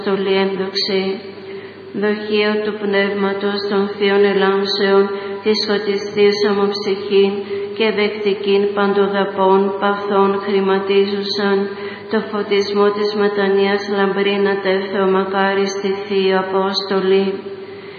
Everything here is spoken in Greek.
αποστολή ένδοξη. Δοχείο του Πνεύματος των Θείων Ελάμψεων, της φωτιστής αμοψυχήν και δεκτικήν παντοδαπών παθών χρηματίζουσαν, το φωτισμό της μετανοίας λαμπρίνατε Θεομακάριστη Θείο Απόστολη.